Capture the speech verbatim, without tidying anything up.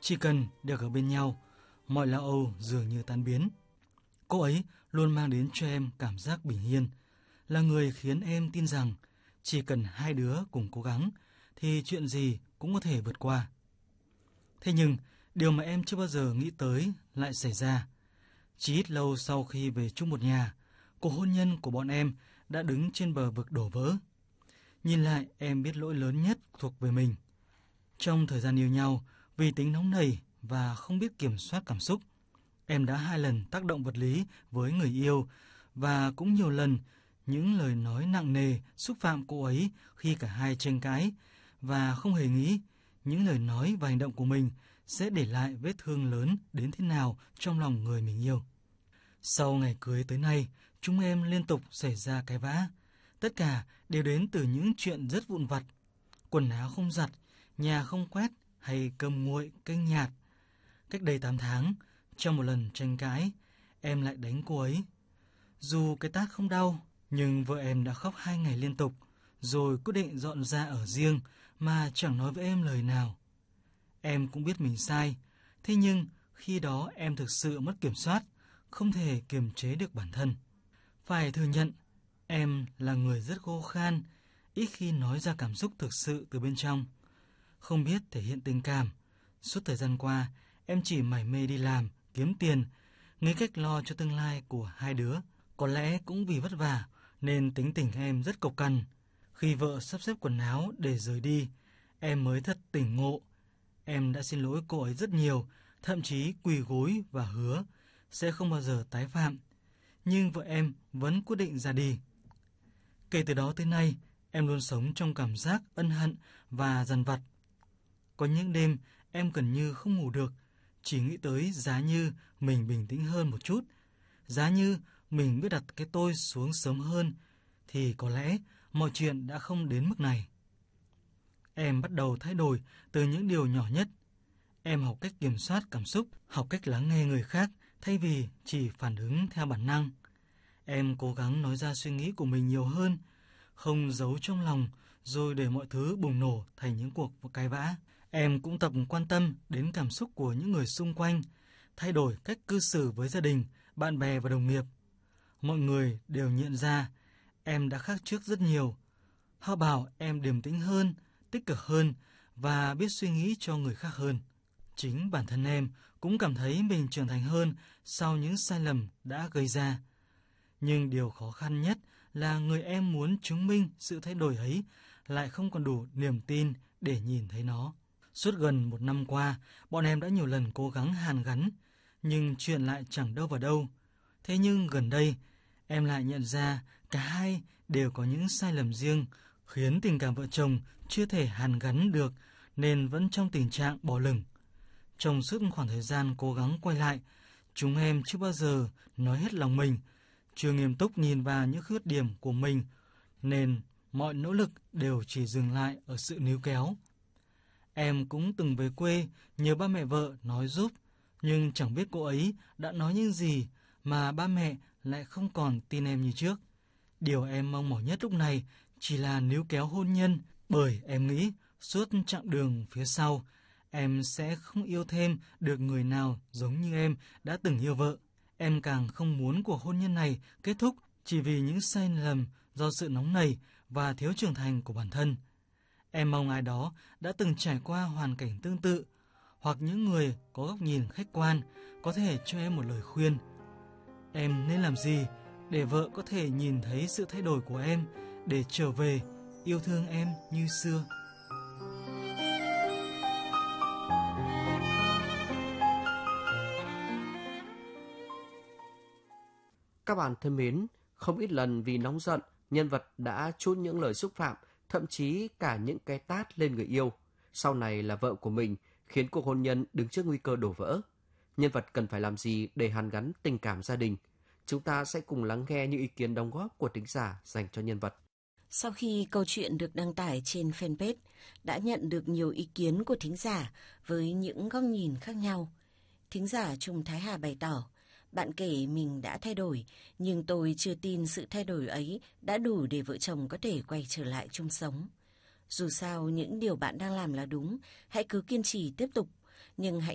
Chỉ cần được ở bên nhau, mọi lo âu dường như tan biến. Cô ấy luôn mang đến cho em cảm giác bình yên, là người khiến em tin rằng chỉ cần hai đứa cùng cố gắng thì chuyện gì cũng có thể vượt qua. Thế nhưng, điều mà em chưa bao giờ nghĩ tới lại xảy ra. Chỉ ít lâu sau khi về chung một nhà, cuộc hôn nhân của bọn em đã đứng trên bờ vực đổ vỡ. Nhìn lại, em biết lỗi lớn nhất thuộc về mình. Trong thời gian yêu nhau, vì tính nóng nảy và không biết kiểm soát cảm xúc, em đã hai lần tác động vật lý với người yêu và cũng nhiều lần những lời nói nặng nề xúc phạm cô ấy khi cả hai tranh cãi và không hề nghĩ những lời nói và hành động của mình sẽ để lại vết thương lớn đến thế nào trong lòng người mình yêu. Sau ngày cưới tới nay, chúng em liên tục xảy ra cãi vã. Tất cả đều đến từ những chuyện rất vụn vặt. Quần áo không giặt, nhà không quét hay cơm nguội canh nhạt. Cách đây tám tháng, trong một lần tranh cãi, em lại đánh cô ấy. Dù cái tát không đau, nhưng vợ em đã khóc hai ngày liên tục, rồi quyết định dọn ra ở riêng mà chẳng nói với em lời nào. Em cũng biết mình sai, thế nhưng khi đó em thực sự mất kiểm soát, không thể kiềm chế được bản thân. Phải thừa nhận, em là người rất khô khan, ít khi nói ra cảm xúc thực sự từ bên trong. Không biết thể hiện tình cảm. Suốt thời gian qua, em chỉ mải mê đi làm, kiếm tiền, nghĩ cách lo cho tương lai của hai đứa. Có lẽ cũng vì vất vả nên tính tình em rất cộc cằn. Khi vợ sắp xếp quần áo để rời đi, em mới thật tỉnh ngộ. Em đã xin lỗi cô ấy rất nhiều, thậm chí quỳ gối và hứa sẽ không bao giờ tái phạm. Nhưng vợ em vẫn quyết định ra đi. Kể từ đó tới nay, em luôn sống trong cảm giác ân hận và dằn vặt. Có những đêm em gần như không ngủ được, chỉ nghĩ tới giá như mình bình tĩnh hơn một chút, giá như mình biết đặt cái tôi xuống sớm hơn, thì có lẽ mọi chuyện đã không đến mức này. Em bắt đầu thay đổi từ những điều nhỏ nhất. Em học cách kiểm soát cảm xúc, học cách lắng nghe người khác thay vì chỉ phản ứng theo bản năng. Em cố gắng nói ra suy nghĩ của mình nhiều hơn, không giấu trong lòng rồi để mọi thứ bùng nổ thành những cuộc cãi vã. Em cũng tập quan tâm đến cảm xúc của những người xung quanh, thay đổi cách cư xử với gia đình, bạn bè và đồng nghiệp. Mọi người đều nhận ra em đã khác trước rất nhiều. Họ bảo em điềm tĩnh hơn, tích cực hơn và biết suy nghĩ cho người khác hơn. Chính bản thân em cũng cảm thấy mình trưởng thành hơn sau những sai lầm đã gây ra. Nhưng điều khó khăn nhất là người em muốn chứng minh sự thay đổi ấy lại không còn đủ niềm tin để nhìn thấy nó. Suốt gần một năm qua, bọn em đã nhiều lần cố gắng hàn gắn, nhưng chuyện lại chẳng đâu vào đâu. Thế nhưng gần đây, em lại nhận ra cả hai đều có những sai lầm riêng, khiến tình cảm vợ chồng chưa thể hàn gắn được nên vẫn trong tình trạng bỏ lửng. Trong suốt khoảng thời gian cố gắng quay lại, chúng em chưa bao giờ nói hết lòng mình, chưa nghiêm túc nhìn vào những khuyết điểm của mình, nên mọi nỗ lực đều chỉ dừng lại ở sự níu kéo. Em cũng từng về quê nhờ ba mẹ vợ nói giúp, nhưng chẳng biết cô ấy đã nói những gì mà ba mẹ lại không còn tin em như trước. Điều em mong mỏi nhất lúc này chỉ là níu kéo hôn nhân, bởi em nghĩ suốt chặng đường phía sau, em sẽ không yêu thêm được người nào giống như em đã từng yêu vợ. Em càng không muốn cuộc hôn nhân này kết thúc chỉ vì những sai lầm do sự nóng nảy và thiếu trưởng thành của bản thân. Em mong ai đó đã từng trải qua hoàn cảnh tương tự, hoặc những người có góc nhìn khách quan có thể cho em một lời khuyên. Em nên làm gì để vợ có thể nhìn thấy sự thay đổi của em, để trở về yêu thương em như xưa? Các bạn thân mến, không ít lần vì nóng giận, nhân vật đã trút những lời xúc phạm, thậm chí cả những cái tát lên người yêu. Sau này là vợ của mình, khiến cuộc hôn nhân đứng trước nguy cơ đổ vỡ. Nhân vật cần phải làm gì để hàn gắn tình cảm gia đình? Chúng ta sẽ cùng lắng nghe những ý kiến đóng góp của thính giả dành cho nhân vật. Sau khi câu chuyện được đăng tải trên fanpage, đã nhận được nhiều ý kiến của thính giả với những góc nhìn khác nhau. Thính giả Trung Thái Hà bày tỏ, bạn kể mình đã thay đổi, nhưng tôi chưa tin sự thay đổi ấy đã đủ để vợ chồng có thể quay trở lại chung sống. Dù sao, những điều bạn đang làm là đúng, hãy cứ kiên trì tiếp tục, nhưng hãy